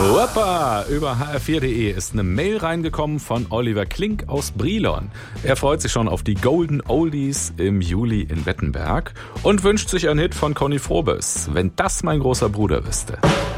Hoppa! Über hr4.de ist eine Mail reingekommen von Oliver Klink aus Brilon. Er freut sich schon auf die Golden Oldies im Juli in Wettenberg und wünscht sich einen Hit von Conny Frobes. Wenn das mein großer Bruder wüsste.